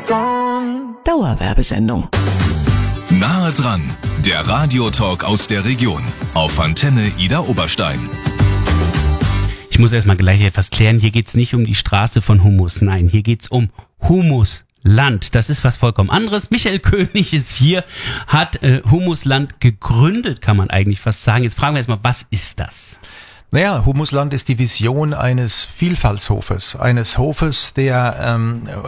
Dauerwerbesendung. Nahe dran, der Radiotalk aus der Region auf Antenne Ida Oberstein. Ich muss erstmal gleich etwas klären. Hier geht's nicht um die Straße von Humus. Nein, hier geht's um Humusland. Das ist was vollkommen anderes. Michael König ist hier, hat Humusland gegründet, kann man eigentlich fast sagen. Jetzt fragen wir erstmal, was ist das? Naja, Humusland ist die Vision eines Vielfaltshofes. Eines Hofes, der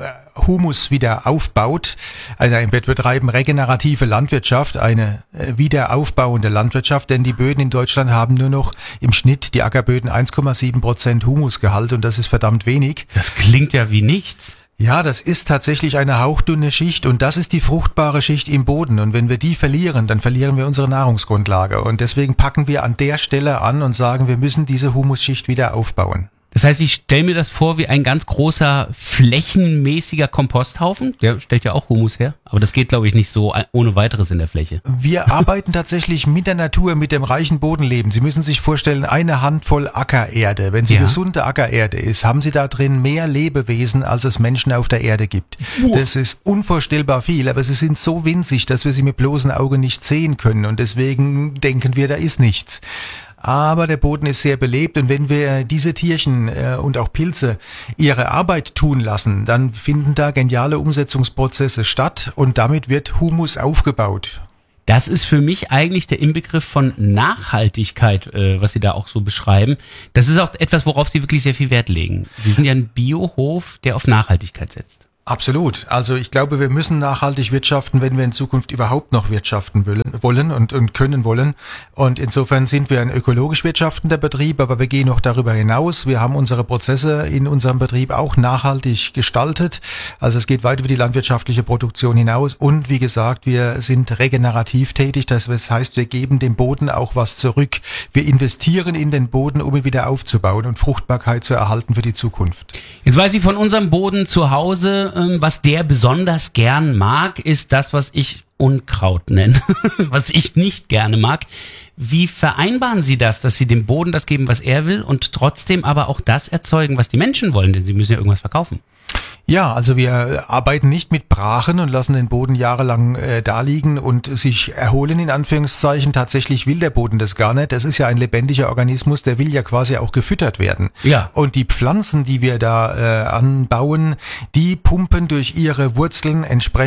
Humus wieder aufbaut. Also wir betreiben regenerative Landwirtschaft, eine wiederaufbauende Landwirtschaft, denn die Böden in Deutschland haben nur noch im Schnitt, die Ackerböden, 1,7% Humusgehalt und das ist verdammt wenig. Das klingt ja wie nichts. Ja, das ist tatsächlich eine hauchdünne Schicht und das ist die fruchtbare Schicht im Boden. Und wenn wir die verlieren, dann verlieren wir unsere Nahrungsgrundlage. Und deswegen packen wir an der Stelle an und sagen, wir müssen diese Humusschicht wieder aufbauen. Das heißt, ich stelle mir das vor wie ein ganz großer, flächenmäßiger Komposthaufen. Der stellt ja auch Humus her, aber das geht, glaube ich, nicht so ohne weiteres in der Fläche. Wir arbeiten tatsächlich mit der Natur, mit dem reichen Bodenleben. Sie müssen sich vorstellen, eine Handvoll Ackererde. Wenn sie gesunde Ackererde ist, haben Sie da drin mehr Lebewesen, als es Menschen auf der Erde gibt. Das ist unvorstellbar viel, aber sie sind so winzig, dass wir sie mit bloßem Auge nicht sehen können und deswegen denken wir, da ist nichts. Aber der Boden ist sehr belebt und wenn wir diese Tierchen und auch Pilze ihre Arbeit tun lassen, dann finden da geniale Umsetzungsprozesse statt und damit wird Humus aufgebaut. Das ist für mich eigentlich der Inbegriff von Nachhaltigkeit, was Sie da auch so beschreiben. Das ist auch etwas, worauf Sie wirklich sehr viel Wert legen. Sie sind ja ein Biohof, der auf Nachhaltigkeit setzt. Absolut. Also ich glaube, wir müssen nachhaltig wirtschaften, wenn wir in Zukunft überhaupt noch wirtschaften wollen und können wollen. Und insofern sind wir ein ökologisch wirtschaftender Betrieb, aber wir gehen noch darüber hinaus. Wir haben unsere Prozesse in unserem Betrieb auch nachhaltig gestaltet. Also es geht weit über die landwirtschaftliche Produktion hinaus. Und wie gesagt, wir sind regenerativ tätig. Das heißt, wir geben dem Boden auch was zurück. Wir investieren in den Boden, um ihn wieder aufzubauen und Fruchtbarkeit zu erhalten für die Zukunft. Jetzt weiß ich von unserem Boden zu Hause, was der besonders gern mag, ist das, was ich Unkraut nenne, was ich nicht gerne mag. Wie vereinbaren Sie das, dass Sie dem Boden das geben, was er will und trotzdem aber auch das erzeugen, was die Menschen wollen, denn sie müssen ja irgendwas verkaufen? Ja, also wir arbeiten nicht mit Brachen und lassen den Boden jahrelang da liegen und sich erholen, in Anführungszeichen. Tatsächlich will der Boden das gar nicht. Das ist ja ein lebendiger Organismus, der will ja quasi auch gefüttert werden. Ja. Und die Pflanzen, die wir da anbauen, die pumpen durch ihre Wurzeln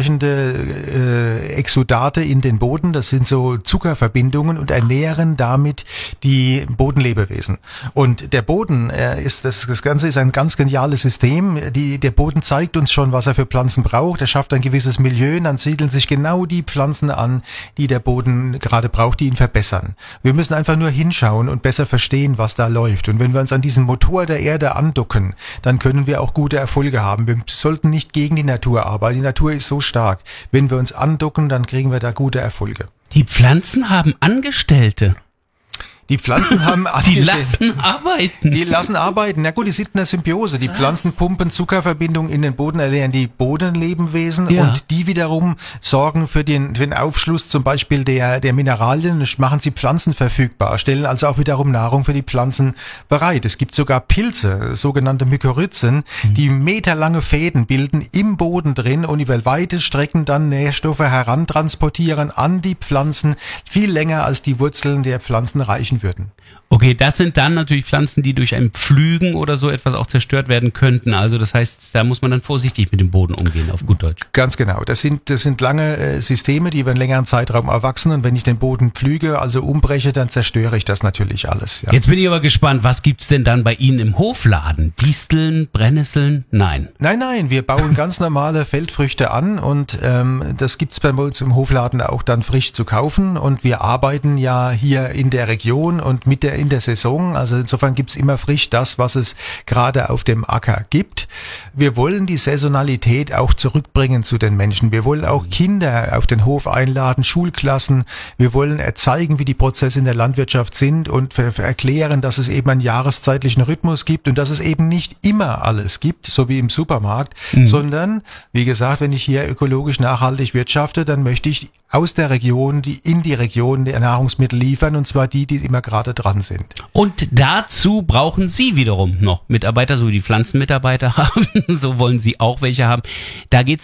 entsprechende Exudate in den Boden. Das sind so Zuckerverbindungen und ernähren damit die Bodenlebewesen. Und der Boden das Ganze ist ein ganz geniales System. Der Boden zeigt uns schon, was er für Pflanzen braucht. Er schafft ein gewisses Milieu, dann siedeln sich genau die Pflanzen an, die der Boden gerade braucht, die ihn verbessern. Wir müssen einfach nur hinschauen und besser verstehen, was da läuft. Und wenn wir uns an diesen Motor der Erde andocken, dann können wir auch gute Erfolge haben. Wir sollten nicht gegen die Natur arbeiten. Die Natur ist so stark. Wenn wir uns andocken, dann kriegen wir da gute Erfolge. Die Pflanzen haben Angestellte. Die Pflanzen haben Die lassen arbeiten. Die lassen arbeiten. Na gut, die sind in der Symbiose. Die Pflanzen pumpen Zuckerverbindungen in den Boden, ernähren die Bodenlebewesen und die wiederum sorgen für den Aufschluss zum Beispiel der Mineralien und machen sie Pflanzen verfügbar, stellen also auch wiederum Nahrung für die Pflanzen bereit. Es gibt sogar Pilze, sogenannte Mykorrhizen, die meterlange Fäden bilden im Boden drin und über weite Strecken dann Nährstoffe herantransportieren an die Pflanzen, viel länger als die Wurzeln der Pflanzen reichen würden. Okay, das sind dann natürlich Pflanzen, die durch ein Pflügen oder so etwas auch zerstört werden könnten. Also das heißt, da muss man dann vorsichtig mit dem Boden umgehen, auf gut Deutsch. Ganz genau. Das sind lange Systeme, die über einen längeren Zeitraum erwachsen. Und wenn ich den Boden pflüge, also umbreche, dann zerstöre ich das natürlich alles. Ja. Jetzt bin ich aber gespannt, was gibt's denn dann bei Ihnen im Hofladen? Disteln, Brennnesseln? Nein. Nein, wir bauen ganz normale Feldfrüchte an und das gibt's bei uns im Hofladen auch dann frisch zu kaufen. Und wir arbeiten ja hier in der Region und in der Saison, also insofern gibt's immer frisch das, was es gerade auf dem Acker gibt. Wir wollen die Saisonalität auch zurückbringen zu den Menschen. Wir wollen auch Kinder auf den Hof einladen, Schulklassen. Wir wollen zeigen, wie die Prozesse in der Landwirtschaft sind und erklären, dass es eben einen jahreszeitlichen Rhythmus gibt und dass es eben nicht immer alles gibt, so wie im Supermarkt, sondern, wie gesagt, wenn ich hier ökologisch nachhaltig wirtschafte, dann möchte ich aus der Region, in die Region der Nahrungsmittel liefern, und zwar die immer gerade dran sind. Und dazu brauchen Sie wiederum noch Mitarbeiter, so wie die Pflanzenmitarbeiter haben, so wollen Sie auch welche haben. Da geht es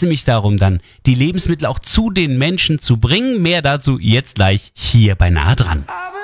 nämlich darum, dann die Lebensmittel auch zu den Menschen zu bringen. Mehr dazu jetzt gleich hier bei Nahe dran.